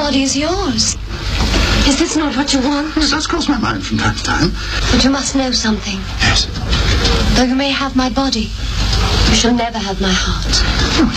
body is yours. Is this not what you want? Yes, that's crossed my mind from time to time. But you must know something. Yes. Though you may have my body, you shall never have my heart. Oh,